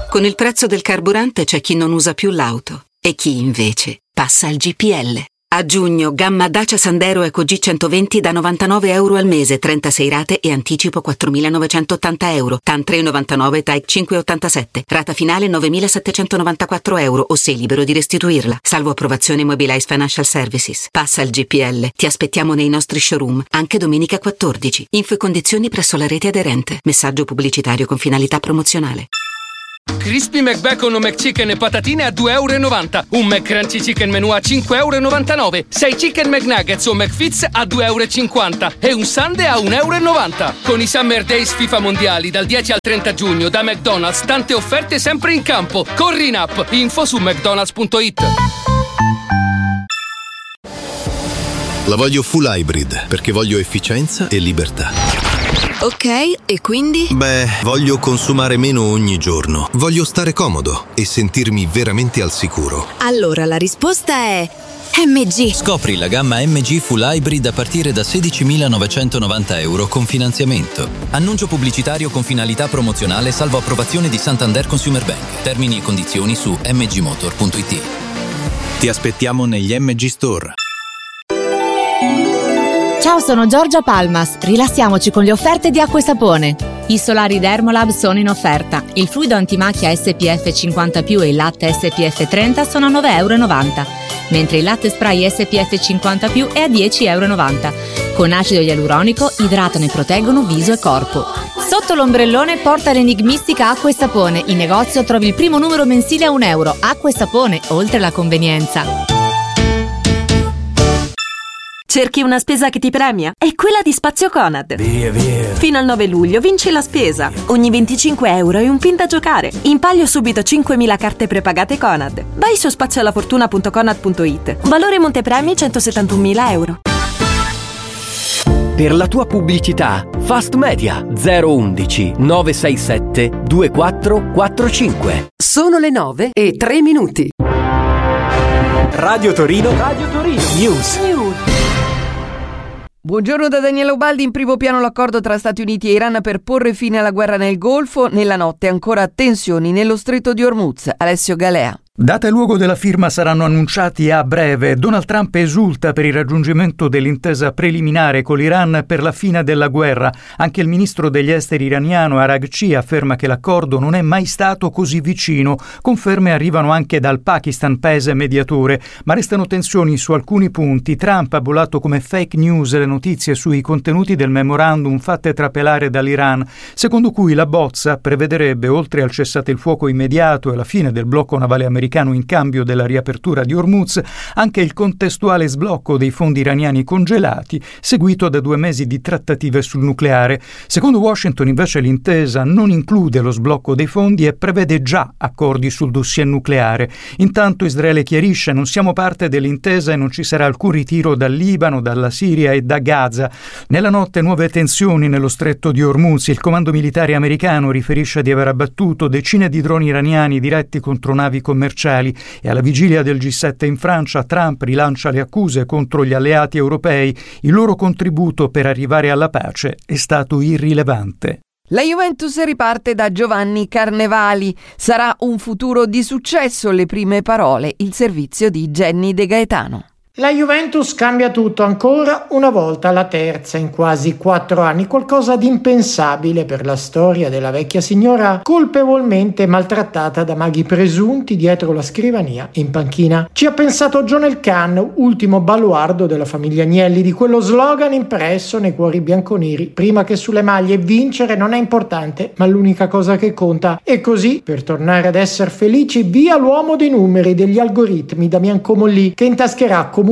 Con il prezzo del carburante c'è chi non usa più l'auto e chi invece passa al GPL. A giugno, gamma Dacia Sandero Eco G120 da €99 al mese, 36 rate e anticipo €4.980, TAN 3,99, TAIC 5,87, rata finale €9.794 o sei libero di restituirla, salvo approvazione Mobilize Financial Services. Passa al GPL, ti aspettiamo nei nostri showroom, anche domenica 14. Info e condizioni presso la rete aderente. Messaggio pubblicitario con finalità promozionale. Crispy McBacon o McChicken e patatine a €2,90. Un McCrunchy Chicken Menù a €5,99. 6 Chicken McNuggets o McFits a €2,50. E un sundae a €1,90. Con i Summer Days FIFA Mondiali dal 10 al 30 giugno da McDonald's, tante offerte sempre in campo. Corri in app. Info su mcdonalds.it. La voglio full hybrid perché voglio efficienza e libertà. Ok, e quindi? Beh, voglio consumare meno ogni giorno. Voglio stare comodo e sentirmi veramente al sicuro. Allora la risposta è MG. Scopri la gamma MG Full Hybrid a partire da €16.990 con finanziamento. Annuncio pubblicitario con finalità promozionale salvo approvazione di Santander Consumer Bank. Termini e condizioni su mgmotor.it. Ti aspettiamo negli MG Store. Ciao, sono Giorgia Palmas. Rilassiamoci con le offerte di Acqua e Sapone. I solari Dermolab sono in offerta. Il fluido antimacchia SPF 50+, e il latte SPF 30 sono a €9,90, mentre il latte spray SPF 50+, è a €10,90. Con acido ialuronico idratano e proteggono viso e corpo. Sotto l'ombrellone porta l'enigmistica Acqua e Sapone. In negozio trovi il primo numero mensile a €1. Acqua e Sapone, oltre la convenienza. Cerchi una spesa che ti premia? È quella di Spazio Conad. Via. Fino al 9 luglio vinci la spesa. Ogni €25 e un pin da giocare. In palio subito 5.000 carte prepagate Conad. Vai su spazioalafortuna.conad.it. Valore montepremi €171.000. Per la tua pubblicità, Fast Media 011 967 2445. Sono le 9:03. Radio Torino News. Buongiorno da Daniela Ubaldi. In primo piano l'accordo tra Stati Uniti e Iran per porre fine alla guerra nel Golfo. Nella notte ancora tensioni nello stretto di Hormuz. Alessio Galea. Data e luogo della firma saranno annunciati a breve. Donald Trump esulta per il raggiungimento dell'intesa preliminare con l'Iran per la fine della guerra. Anche il ministro degli esteri iraniano Araghchi afferma che l'accordo non è mai stato così vicino. Conferme arrivano anche dal Pakistan, paese mediatore, ma restano tensioni su alcuni punti. Trump ha bollato come fake news le notizie sui contenuti del memorandum fatte trapelare dall'Iran, secondo cui la bozza prevederebbe, oltre al cessate il fuoco immediato e la fine del blocco navale americano in cambio della riapertura di Hormuz, anche il contestuale sblocco dei fondi iraniani congelati, seguito da 2 mesi di trattative sul nucleare. Secondo Washington, invece, l'intesa non include lo sblocco dei fondi e prevede già accordi sul dossier nucleare. Intanto Israele chiarisce: non siamo parte dell'intesa e non ci sarà alcun ritiro dal Libano, dalla Siria e da Gaza. Nella notte nuove tensioni nello stretto di Hormuz. Il comando militare americano riferisce di aver abbattuto decine di droni iraniani diretti contro navi commerciali, e alla vigilia del G7 in Francia Trump rilancia le accuse contro gli alleati europei. Il loro contributo per arrivare alla pace è stato irrilevante. La Juventus riparte da Giovanni Carnevali. Sarà un futuro di successo, le prime parole, il servizio di Jenny De Gaetano. La Juventus cambia tutto ancora una volta, la terza in quasi 4 anni, qualcosa di impensabile per la storia della vecchia signora colpevolmente maltrattata da maghi presunti dietro la scrivania in panchina. Ci ha pensato John Elkann, ultimo baluardo della famiglia Agnelli, di quello slogan impresso nei cuori bianconeri prima che sulle maglie: vincere non è importante, ma l'unica cosa che conta. E così, per tornare ad essere felici, via l'uomo dei numeri, degli algoritmi, Damian Comolli, che intascherà comunque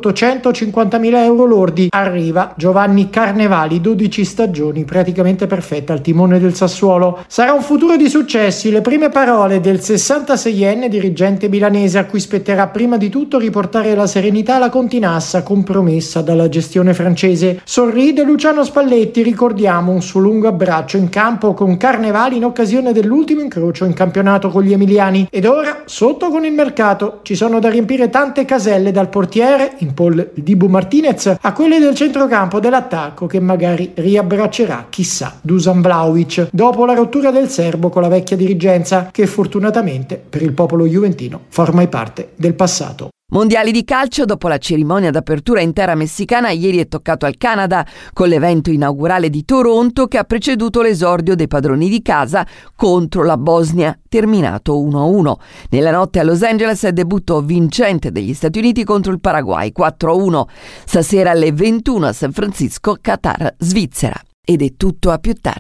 850.000 euro lordi. Arriva Giovanni Carnevali, 12 stagioni, praticamente perfetta al timone del Sassuolo. Sarà un futuro di successi, le prime parole del 66enne dirigente milanese, a cui spetterà prima di tutto riportare la serenità alla continassa compromessa dalla gestione francese. Sorride Luciano Spalletti, ricordiamo un suo lungo abbraccio in campo con Carnevali in occasione dell'ultimo incrocio in campionato con gli emiliani. Ed ora, sotto con il mercato, ci sono da riempire tante caselle, dal portiere portiere in Paul Dibu Martinez a quelli del centrocampo dell'attacco che magari riabbraccerà, chissà, Dusan Vlahovic dopo la rottura del serbo con la vecchia dirigenza che fortunatamente per il popolo juventino fa ormai parte del passato. Mondiali di calcio, dopo la cerimonia d'apertura in terra messicana, ieri è toccato al Canada con l'evento inaugurale di Toronto che ha preceduto l'esordio dei padroni di casa contro la Bosnia, terminato 1-1. Nella notte a Los Angeles è debutto vincente degli Stati Uniti contro il Paraguay 4-1. Stasera alle 21 a San Francisco, Qatar, Svizzera. Ed è tutto, a più tardi.